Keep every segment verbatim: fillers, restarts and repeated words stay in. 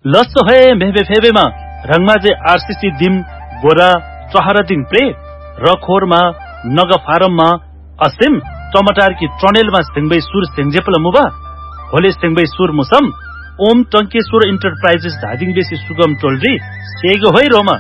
लस्सो है मेहबे फेबेमा रंगमाजे आरसीसी दिम बोरा चहरा दिङ प्रे रखोरमा नग फारममा असिम टमाटर की ट्रनेलमा सिंगबै सुर सिंगजेपल मुबा होले सिंगबै सुर मुसम ओम टंकेश्वर इंटरप्राइजेस धादिङ बेसी सुगम टोलरी सेगो होइ रोमा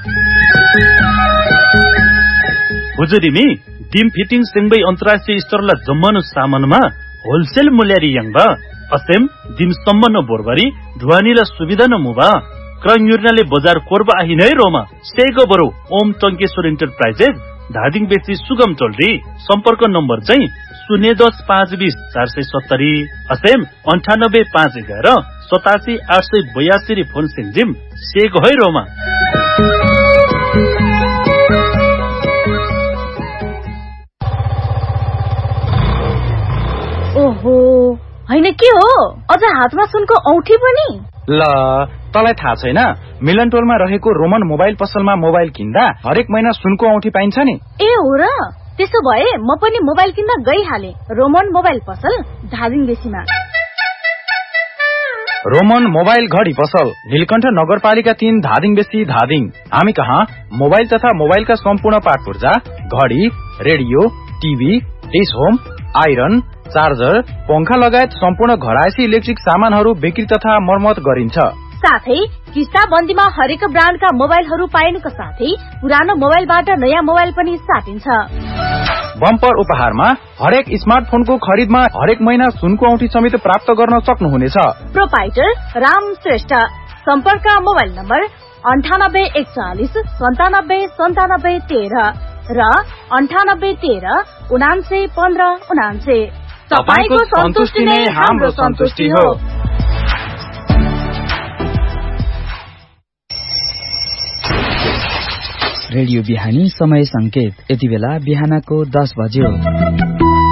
हुजुरिमी डिम फिटिङ सिंगबै अन्तर्राष्ट्रिय स्तरला जम्मनु सामानमा होलसेल मूल्यरी यंगबा असेम डिम सम्मन बोरबरी ढुवानीला सुविधा न मुबा क्रयुर्नाले बजार कोरबा आहि नै रोमा सेगो बरो ओम टंकेश्वर इंटरप्राइजेस धादिङ बेसी सुगम टोलरी सम्पर्क नम्बर चाहिँ शून्य दस पाँच बीस चार सय सत्तरी असेम अन्ठानब्बे पाँच एघार सतासी आठ सय बयासी फोन सिंजिम सेगो है रोमा ओहो हैन के हो अझ हातमा सुनको औठी पनि ल तलाई थाहा छैन मिलन टोलमा रहेको रोमन मोबाइल पसलमा मोबाइल किन्दा हरेक महिना सुनको औठी पाइन्छ नि ए हो र त्यसो भए म पनि मोबाइल किन्न गइहाले रोमन मोबाइल पसल धादिङ बेसीमा रोमन मोबाइल घडी पसल नीलकण्ठ नगरपालिका तीन धादिङ बेसी धादिङ हामी कहाँ मोबाइल तथा मोबाइलका सम्पूर्ण पार्ट पुर्जा घडी radio TV dish home iron charger पंखा लगायत सम्पूर्ण घरायसी इलेक्ट्रिक सामानहरू बिक्री तथा मर्मत गरिन्छ साथै किस्ता बन्दीमा हरेक ब्रान्डका मोबाइलहरू पाइनुका साथै पुरानो मोबाइलबाट नयाँ मोबाइल पनि साटिन्छ बम्पर उपहारमा हरेक स्मार्टफोनको खरिदमा हरेक महिना सुनको औँठी समेत प्राप्त गर्न सक्नुहुनेछ प्रोपाइटर राम श्रेष्ठ सम्पर्क मोबाइल नम्बर अन्ठानब्बे एकचालिस सन्तानब्बे सन्तानब्बे तेह्र र अन्ठानब्बे तेह्र उनान्से पन्ध्र उनान्से तपाईको सन्तुष्टि नै हाम्रो सन्तुष्टि हो रेडियो बिहानी समय संकेत यति बेला बिहानको दस बज्यो।